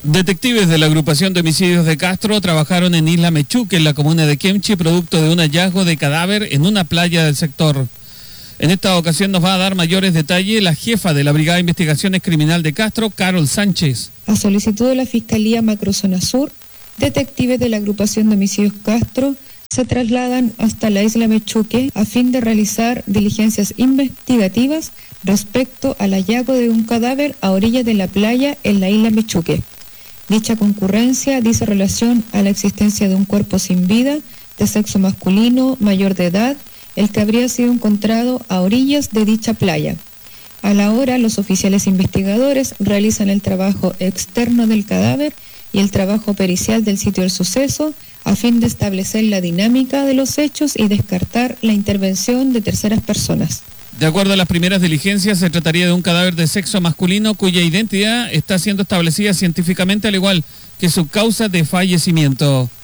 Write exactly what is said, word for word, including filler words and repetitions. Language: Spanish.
Detectives de la agrupación de homicidios de Castro trabajaron en Isla Mechuque, en la comuna de Kemchi, producto de un hallazgo de cadáver en una playa del sector. En esta ocasión nos va a dar mayores detalles la jefa de la Brigada de Investigaciones Criminal de Castro, Carol Sánchez. A solicitud de la Fiscalía Macrozona Sur, detectives de la agrupación de homicidios Castro se trasladan hasta la Isla Mechuque a fin de realizar diligencias investigativas respecto al hallazgo de un cadáver a orillas de la playa en la Isla Mechuque. Dicha concurrencia dice relación a la existencia de un cuerpo sin vida de sexo masculino mayor de edad, el que habría sido encontrado a orillas de dicha playa. A la hora, los oficiales investigadores realizan el trabajo externo del cadáver y el trabajo pericial del sitio del suceso a fin de establecer la dinámica de los hechos y descartar la intervención de terceras personas. De acuerdo a las primeras diligencias, se trataría de un cadáver de sexo masculino cuya identidad está siendo establecida científicamente, al igual que su causa de fallecimiento.